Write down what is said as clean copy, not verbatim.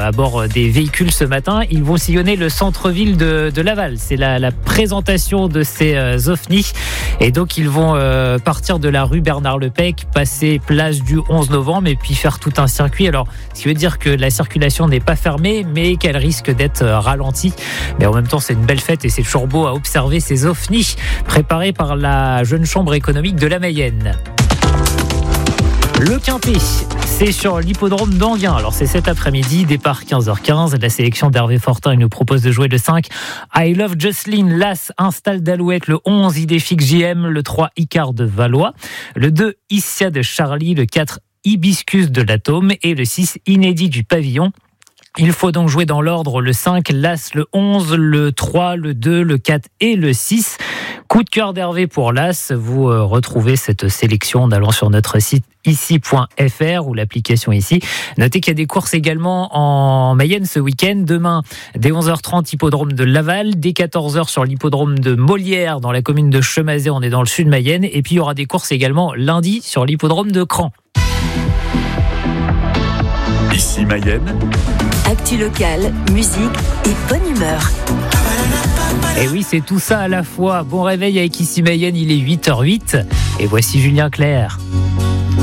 à bord des véhicules ce matin. Ils vont sillonner le centre-ville de Laval. C'est la présentation de ces ovnis. Et donc, ils vont partir de la rue Bernard-Lepec, passer place du 11 novembre et puis faire tout un circuit. Alors, ce qui veut dire que la circulation n'est pas fermée, mais qu'elle risque d'être ralentie. Mais en même temps, c'est une belle fête et c'est toujours beau à observer ces ovnis préparés par la jeune chambre économique de la Mayenne. Le Quintet, c'est sur l'hippodrome d'Anguin. Alors c'est cet après-midi, départ 15h15. La sélection d'Hervé Fortin, il nous propose de jouer le 5 I Love Jocelyn, l'As Install d'Alouette, le 11 Idéfix JM, le 3 Icare de Valois, le 2 Issia de Charlie, le 4 Hibiscus de l'Atome et le 6 Inédit du Pavillon. Il faut donc jouer dans l'ordre le 5, l'As, le 11, le 3, le 2, le 4 et le 6. Coup de cœur d'Hervé pour l'As. Vous retrouvez cette sélection en allant sur notre site ici.fr ou l'application ici. Notez qu'il y a des courses également en Mayenne ce week-end. Demain, dès 11h30, hippodrome de Laval. Dès 14h sur l'hippodrome de Molière dans la commune de Chemazé. On est dans le sud Mayenne. Et puis il y aura des courses également lundi sur l'hippodrome de Cran. Ici Mayenne. Actu locale, musique et bonne humeur. Et oui, c'est tout ça à la fois. Bon réveil avec Ici Mayenne, il est 8h08. Et voici Julien Clerc.